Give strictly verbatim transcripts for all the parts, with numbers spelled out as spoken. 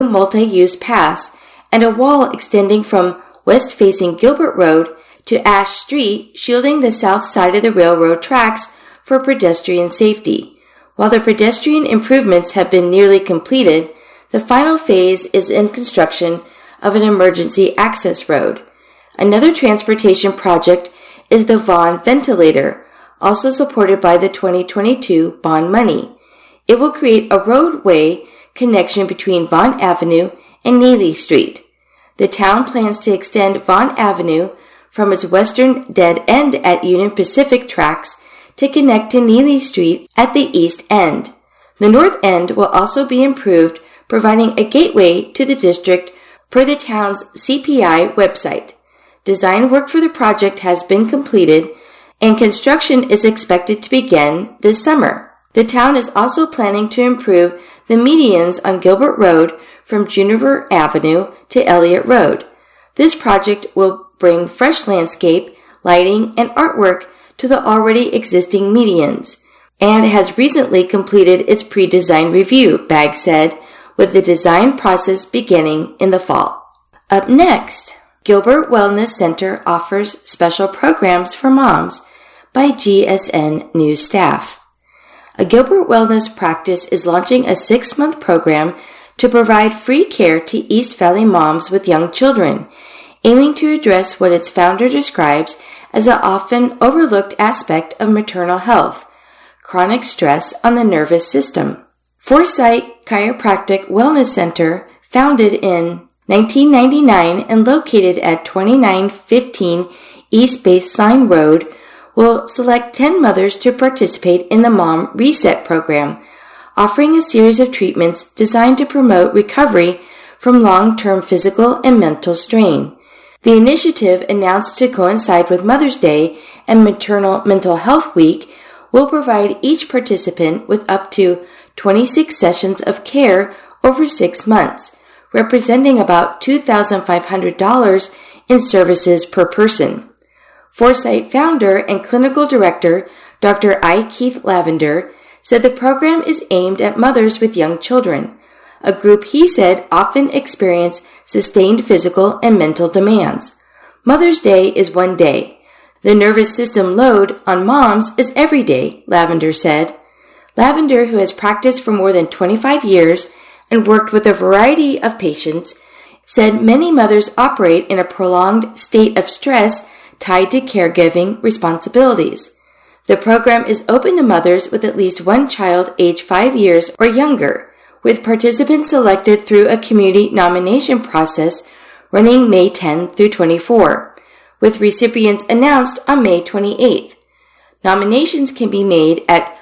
multi-use paths and a wall extending from west-facing Gilbert Road to Ash Street, shielding the south side of the railroad tracks for pedestrian safety. While the pedestrian improvements have been nearly completed, the final phase is in construction of an emergency access road. Another transportation project is the Vaughan Ventilator, also supported by the twenty twenty-two bond money. It will create a roadway connection between Vaughan Avenue and Neely Street. The town plans to extend Vaughan Avenue from its western dead end at Union Pacific tracks to connect to Neely Street at the east end. The north end will also be improved, providing a gateway to the district per the town's C P I website. Design work for the project has been completed, and construction is expected to begin this summer. The town is also planning to improve the medians on Gilbert Road from Juniper Avenue to Elliott Road. This project will bring fresh landscape, lighting, and artwork to the already existing medians, and has recently completed its pre-design review, Bagg said, with the design process beginning in the fall. Up next, Gilbert Wellness Center offers special programs for moms by G S N News staff. A Gilbert Wellness practice is launching a six-month program to provide free care to East Valley moms with young children, aiming to address what its founder describes as an often overlooked aspect of maternal health, chronic stress on the nervous system. Foresight Chiropractic Wellness Center, founded in nineteen ninety-nine and located at twenty-nine fifteen East Baseline Road, will select ten mothers to participate in the Mom Reset program, offering a series of treatments designed to promote recovery from long-term physical and mental strain. The initiative, announced to coincide with Mother's Day and Maternal Mental Health Week, will provide each participant with up to twenty-six sessions of care over six months, representing about two thousand five hundred dollars in services per person. Foresight founder and clinical director Doctor I. Keith Lavender said the program is aimed at mothers with young children, a group he said often experience sustained physical and mental demands. Mother's Day is one day. The nervous system load on moms is every day, Lavender said. Lavender, who has practiced for more than twenty-five years and worked with a variety of patients, said many mothers operate in a prolonged state of stress tied to caregiving responsibilities. The program is open to mothers with at least one child aged five years or younger, with participants selected through a community nomination process running May tenth through twenty-fourth, with recipients announced on May twenty-eighth. Nominations can be made at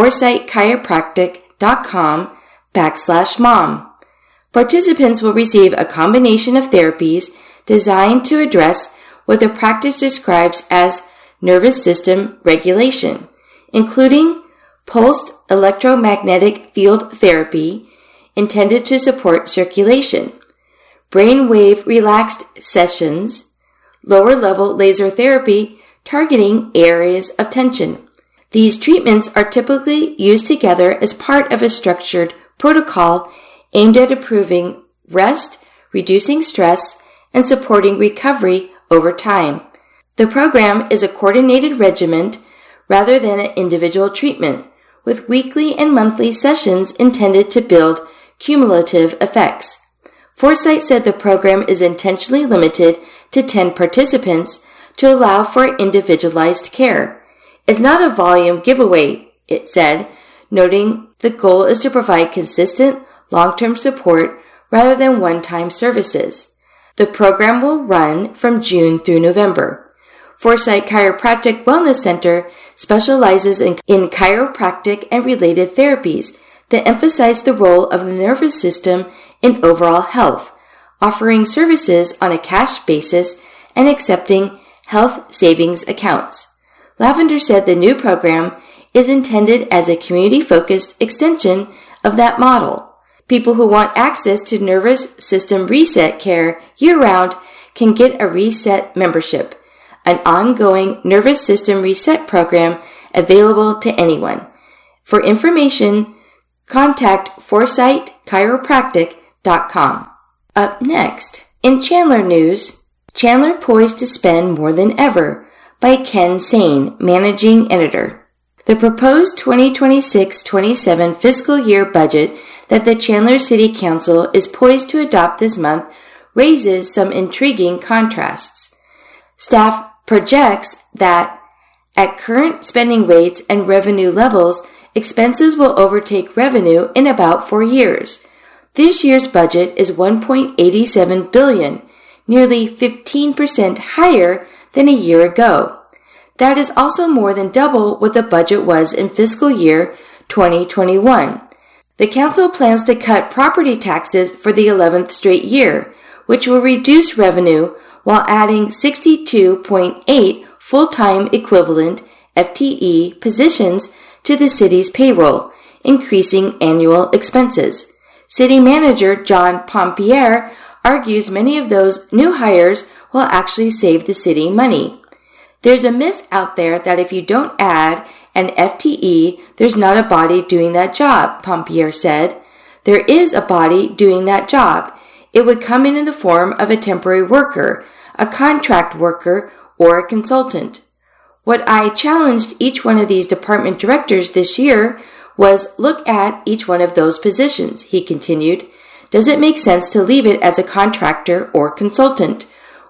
foresightchiropractic.com backslash mom. Participants will receive a combination of therapies designed to address what the practice describes as nervous system regulation, including pulsed electromagnetic field therapy intended to support circulation, brainwave relaxed sessions, lower-level laser therapy targeting areas of tension. These treatments are typically used together as part of a structured protocol aimed at improving rest, reducing stress, and supporting recovery over time. The program is a coordinated regimen rather than an individual treatment, with weekly and monthly sessions intended to build cumulative effects. Foresight said the program is intentionally limited to ten participants to allow for individualized care. It's not a volume giveaway, it said, noting the goal is to provide consistent, long-term support rather than one-time services. The program will run from June through November. Foresight Chiropractic Wellness Center specializes in, in chiropractic and related therapies that emphasize the role of the nervous system in overall health, offering services on a cash basis and accepting health savings accounts. Lavender said the new program is intended as a community-focused extension of that model. People who want access to nervous system reset care year-round can get a reset membership, an ongoing nervous system reset program available to anyone. For information, contact foresightchiropractic dot com. Up next, in Chandler news, Chandler poised to spend more than ever by Ken Sain, managing editor. The proposed twenty twenty-six twenty-seven fiscal year budget that the Chandler City Council is poised to adopt this month raises some intriguing contrasts. Staff projects that at current spending rates and revenue levels, expenses will overtake revenue in about four years. This year's budget is one point eight seven billion dollars, nearly fifteen percent higher than a year ago. That is also more than double what the budget was in fiscal year twenty twenty-one. The council plans to cut property taxes for the eleventh straight year, which will reduce revenue while adding sixty-two point eight full-time equivalent F T E positions to the city's payroll, increasing annual expenses. City Manager John Pompier argues many of those new hires will actually save the city money. There's a myth out there that if you don't add an F T E, there's not a body doing that job, Pompier said. There is a body doing that job. It would come in in the form of a temporary worker, a contract worker, or a consultant. What I challenged each one of these department directors this year was look at each one of those positions, he continued. Does it make sense to leave it as a contractor or consultant?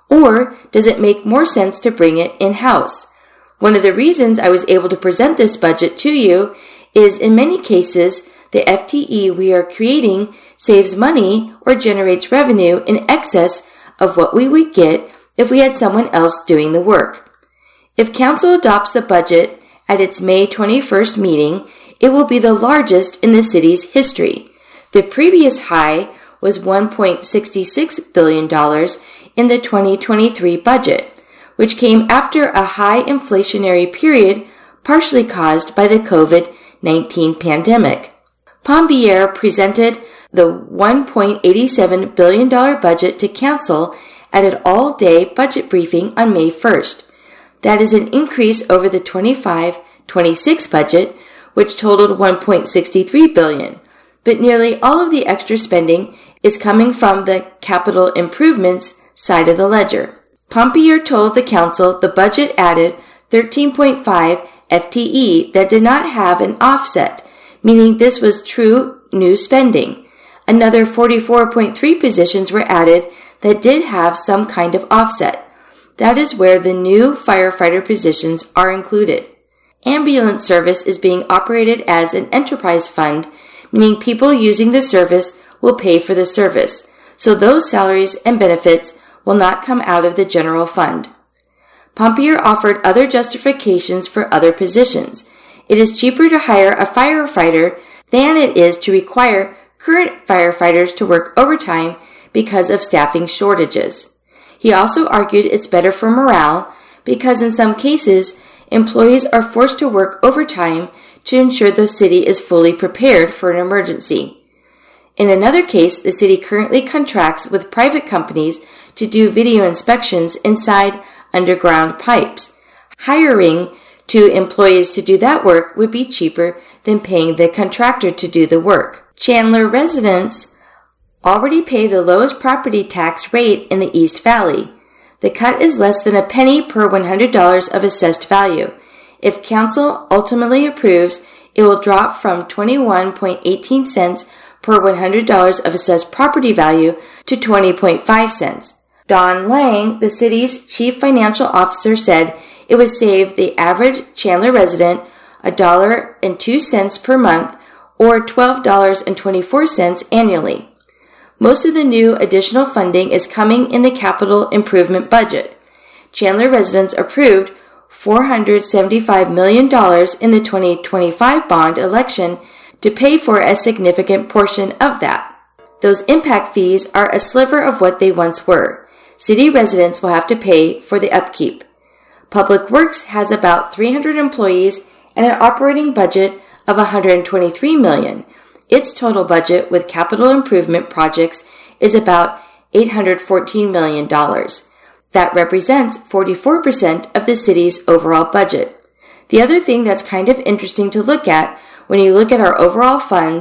Or does it make more sense to bring it in-house? One of the reasons I was able to present this budget to you is in many cases, the F T E we are creating saves money or generates revenue in excess of what we would get if we had someone else doing the work. If Council adopts the budget at its May twenty-first meeting, it will be the largest in the city's history. The previous high was one point six six billion dollars in the twenty twenty-three budget, which came after a high inflationary period partially caused by the covid nineteen pandemic. Pompier presented the one point eight seven billion dollars budget to Council at an all-day budget briefing on May first. That is an increase over the twenty-five twenty-six budget, which totaled one point six three billion dollars, but nearly all of the extra spending is coming from the capital improvements side of the ledger. Pompier told the council the budget added thirteen point five F T E that did not have an offset, meaning this was true new spending. Another forty-four point three positions were added that did have some kind of offset. That is where the new firefighter positions are included. Ambulance service is being operated as an enterprise fund, meaning people using the service will pay for the service, so those salaries and benefits will not come out of the general fund. Pompier offered other justifications for other positions. It is cheaper to hire a firefighter than it is to require current firefighters to work overtime because of staffing shortages. He also argued it's better for morale because in some cases, employees are forced to work overtime to ensure the city is fully prepared for an emergency. In another case, the city currently contracts with private companies to do video inspections inside underground pipes. Hiring two employees to do that work would be cheaper than paying the contractor to do the work. Chandler residents already pay the lowest property tax rate in the East Valley. The cut is less than a penny per one hundred dollars of assessed value. If council ultimately approves, it will drop from twenty-one point one eight cents per one hundred dollars of assessed property value to twenty point five cents. Don Lang, the city's chief financial officer, said it would save the average Chandler resident one dollar and two cents per month or twelve dollars and twenty-four cents annually. Most of the new additional funding is coming in the capital improvement budget. Chandler residents approved four hundred seventy-five million dollars in the twenty twenty-five bond election to pay for a significant portion of that. Those impact fees are a sliver of what they once were. City residents will have to pay for the upkeep. Public Works has about three hundred employees and an operating budget of one hundred twenty-three million dollars. Its total budget with capital improvement projects is about eight hundred fourteen million dollars. That represents forty-four percent of the city's overall budget. The other thing that's kind of interesting to look at when you look at our overall funds,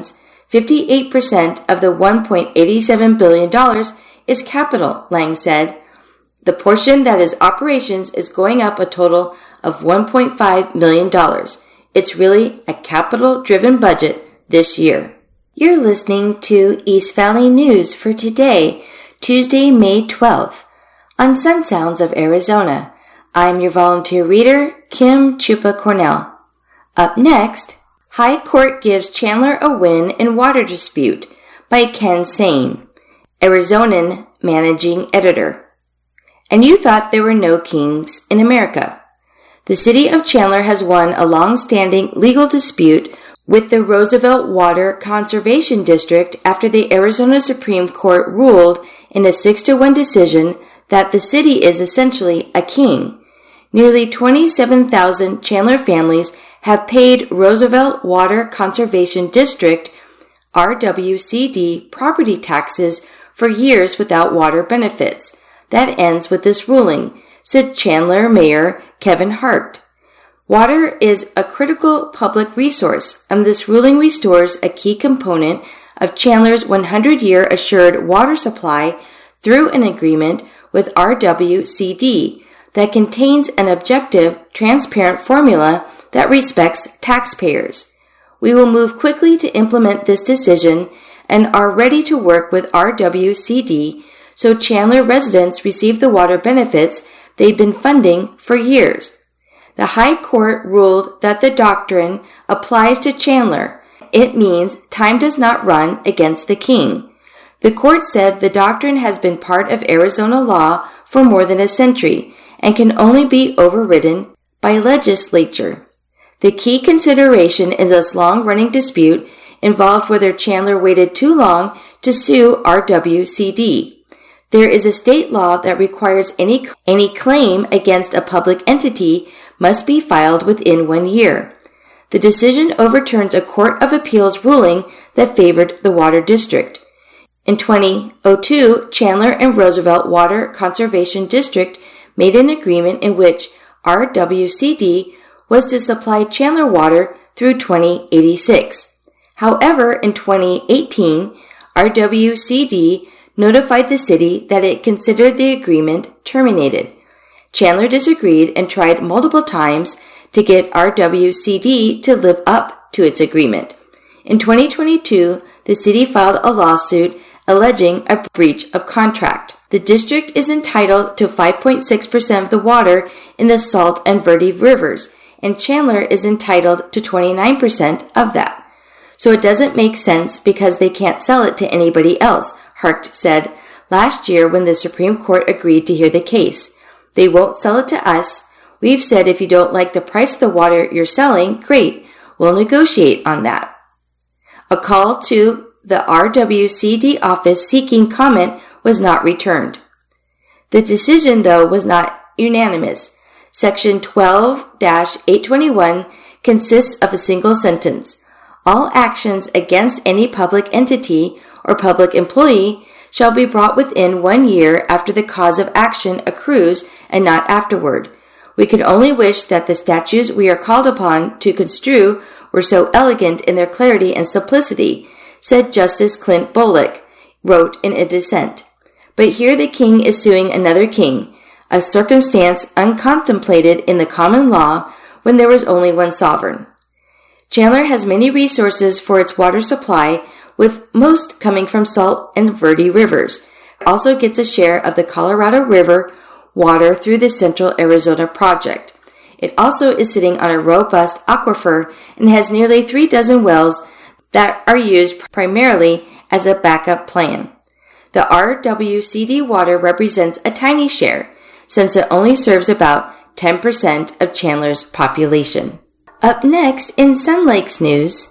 fifty-eight percent of the one point eight seven billion dollars is capital, Lang said. The portion that is operations is going up a total of one point five million dollars. It's really a capital-driven budget this year. You're listening to East Valley News for today, Tuesday, May twelfth, on Sun Sounds of Arizona. I'm your volunteer reader, Kim Chupa Cornell. Up next, High Court gives Chandler a win in water dispute by Ken Sain, Arizonan managing editor. And you thought there were no kings in America. The city of Chandler has won a long-standing legal dispute with the Roosevelt Water Conservation District after the Arizona Supreme Court ruled in a six to one decision that the city is essentially a king. Nearly twenty-seven thousand Chandler families have paid Roosevelt Water Conservation District, R W C D, property taxes for years without water benefits. That ends with this ruling, said Chandler Mayor Kevin Hart. Water is a critical public resource, and this ruling restores a key component of Chandler's one hundred year assured water supply through an agreement with R W C D that contains an objective, transparent formula that respects taxpayers. We will move quickly to implement this decision and are ready to work with R W C D so Chandler residents receive the water benefits they've been funding for years. The High Court ruled that the doctrine applies to Chandler. It means time does not run against the king. The court said the doctrine has been part of Arizona law for more than a century and can only be overridden by legislature. The key consideration in this long-running dispute involved whether Chandler waited too long to sue R W C D. There is a state law that requires any, any claim against a public entity must be filed within one year. The decision overturns a Court of Appeals ruling that favored the water district. In twenty oh two, Chandler and Roosevelt Water Conservation District made an agreement in which R W C D was to supply Chandler water through twenty eighty-six. However, in twenty eighteen, R W C D notified the city that it considered the agreement terminated. Chandler disagreed and tried multiple times to get R W C D to live up to its agreement. In twenty twenty-two, the city filed a lawsuit alleging a breach of contract. The district is entitled to five point six percent of the water in the Salt and Verde rivers, and Chandler is entitled to twenty-nine percent of that. So it doesn't make sense because they can't sell it to anybody else, Hart said last year when the Supreme Court agreed to hear the case. They won't sell it to us. We've said if you don't like the price of the water you're selling, great, we'll negotiate on that. A call to the R W C D office seeking comment was not returned. The decision, though, was not unanimous. Section twelve dash eight twenty-one consists of a single sentence. All actions against any public entity or public employee shall be brought within one year after the cause of action accrues and not afterward. We could only wish that the statutes we are called upon to construe were so elegant in their clarity and simplicity, said Justice Clint Bolick, wrote in a dissent. But here the king is suing another king, a circumstance uncontemplated in the common law when there was only one sovereign. Chandler has many resources for its water supply, with most coming from Salt and Verde rivers. It also gets a share of the Colorado River water through the Central Arizona Project. It also is sitting on a robust aquifer and has nearly three dozen wells that are used primarily as a backup plan. The R W C D water represents a tiny share, since it only serves about ten percent of Chandler's population. Up next in Sun Lakes news,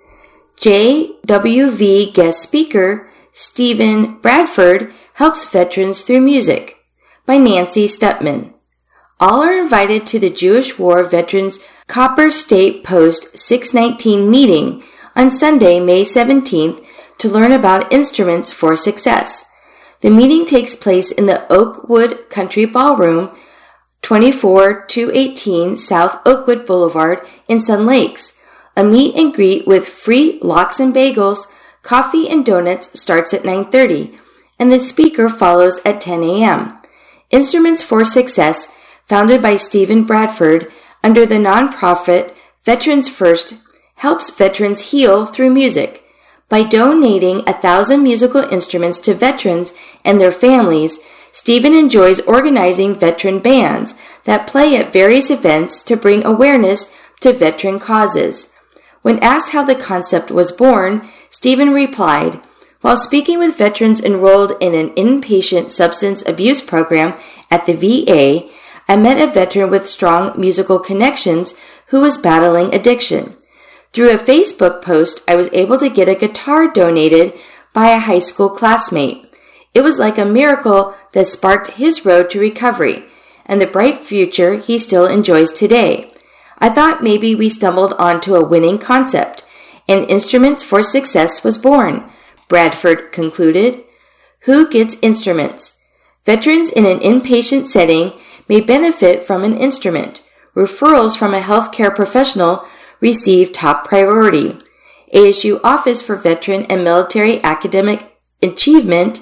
J W V guest speaker Stephen Bradford helps veterans through music by Nancy Stutman. All are invited to the Jewish War Veterans Copper State Post six nineteen meeting on Sunday, May seventeenth, to learn about instruments for success. The meeting takes place in the Oakwood Country Ballroom, twenty-four two eighteen South Oakwood Boulevard in Sun Lakes. A meet and greet with free lox and bagels, Coffee and Donuts starts at nine thirty, and the speaker follows at ten a.m. Instruments for Success, founded by Stephen Bradford under the nonprofit Veterans First, helps veterans heal through music. By donating a thousand musical instruments to veterans and their families, Stephen enjoys organizing veteran bands that play at various events to bring awareness to veteran causes. When asked how the concept was born, Stephen replied, "While speaking with veterans enrolled in an inpatient substance abuse program at the V A, I met a veteran with strong musical connections who was battling addiction. Through a Facebook post, I was able to get a guitar donated by a high school classmate. It was like a miracle that sparked his road to recovery and the bright future he still enjoys today. I thought maybe we stumbled onto a winning concept, and Instruments for Success was born," Bradford concluded. Who gets instruments? Veterans in an inpatient setting may benefit from an instrument. Referrals from a healthcare professional receive top priority. A S U Office for Veteran and Military Academic Achievement,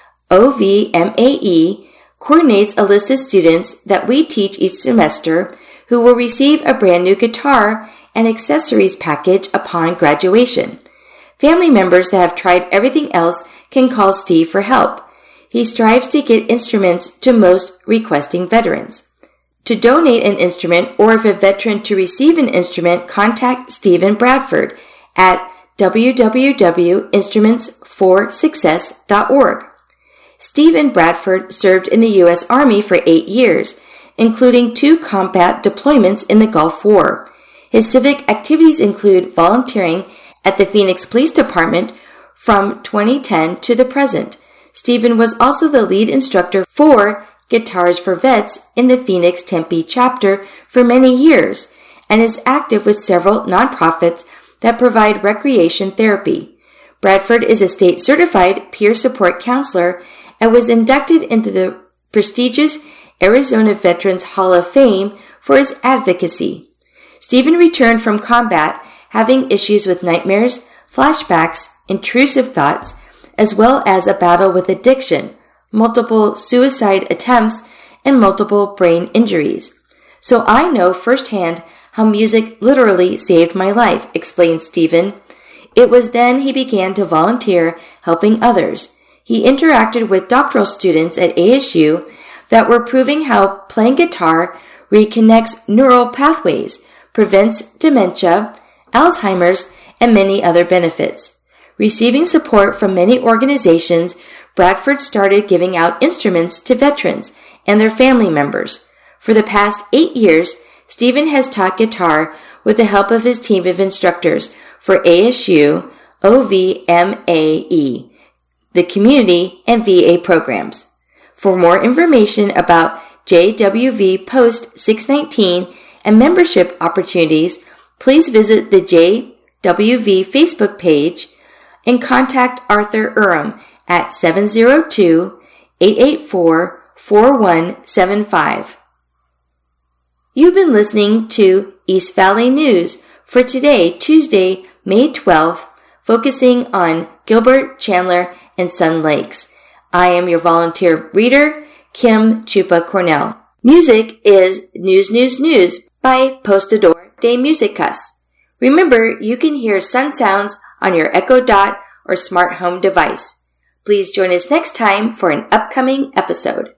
O V M A E, coordinates a list of students that we teach each semester who will receive a brand new guitar and accessories package upon graduation. Family members that have tried everything else can call Steve for help. He strives to get instruments to most requesting veterans. To donate an instrument, or if a veteran to receive an instrument, contact Stephen Bradford at w w w dot instruments for success dot org. Stephen Bradford served in the U S Army for eight years, including two combat deployments in the Gulf War. His civic activities include volunteering at the Phoenix Police Department from twenty ten to the present. Stephen was also the lead instructor for Guitars for Vets in the Phoenix Tempe chapter for many years, and is active with several nonprofits that provide recreation therapy. Bradford is a state-certified peer support counselor and was inducted into the prestigious Arizona Veterans Hall of Fame for his advocacy. Stephen returned from combat having issues with nightmares, flashbacks, intrusive thoughts, as well as a battle with addiction, multiple suicide attempts, and multiple brain injuries. So I know firsthand how music literally saved my life, explained Stephen. It was then he began to volunteer helping others. He interacted with doctoral students at A S U that were proving how playing guitar reconnects neural pathways, prevents dementia, Alzheimer's, and many other benefits. Receiving support from many organizations, Bradford started giving out instruments to veterans and their family members. For the past eight years, Stephen has taught guitar with the help of his team of instructors for A S U, O V M A E, the community, and V A programs. For more information about J W V Post six nineteen and membership opportunities, please visit the J W V Facebook page and contact Arthur Urim at seven zero two, eight eight four, four one seven five. You've been listening to East Valley News for today, Tuesday, May twelfth, focusing on Gilbert, Chandler, and Sun Lakes. I am your volunteer reader, Kim Chupa Cornell. Music is News News News by Postador de Musicas. Remember, you can hear Sun Sounds on your Echo Dot or smart home device. Please join us next time for an upcoming episode.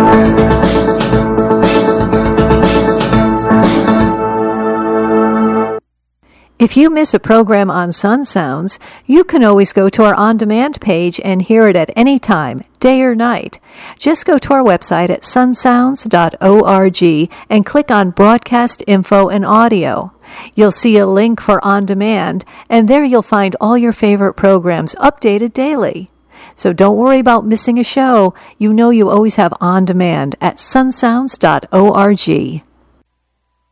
If you miss a program on Sun Sounds, you can always go to our on-demand page and hear it at any time, day or night. Just go to our website at sun sounds dot org and click on Broadcast Info and Audio. You'll see a link for On Demand, and there you'll find all your favorite programs updated daily. So don't worry about missing a show. You know you always have On Demand at sun sounds dot org.